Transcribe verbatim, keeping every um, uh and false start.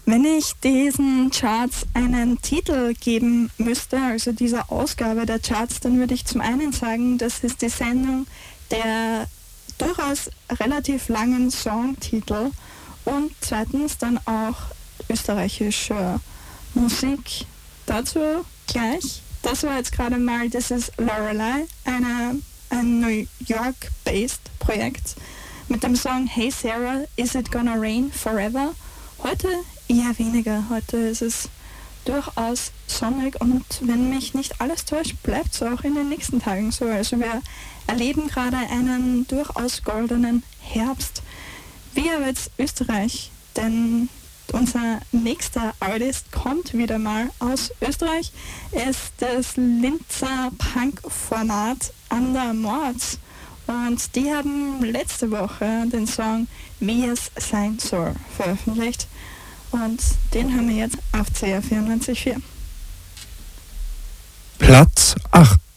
Wenn ich diesen Charts einen Titel geben müsste, also dieser Ausgabe der Charts, dann würde ich zum einen sagen, das ist die Sendung der durchaus relativ langen Songtitel und zweitens dann auch österreichische Musik. Dazu gleich. Das war jetzt gerade mal, das ist Lorelei, eine, ein New York-based Projekt mit dem Song Hey Sarah, Is It Gonna Rain Forever? Heute eher weniger. Heute ist es durchaus sonnig und wenn mich nicht alles täuscht, bleibt es auch in den nächsten Tagen so. Also wir erleben gerade einen durchaus goldenen Herbst. Wie aber jetzt Österreich, denn unser nächster Artist kommt wieder mal aus Österreich. Er ist das Linzer Punk-Format Under Mords. Und die haben letzte Woche den Song Wie es sein soll veröffentlicht. Und den haben wir jetzt auf C R vierundneunzig Komma vier. Platz acht.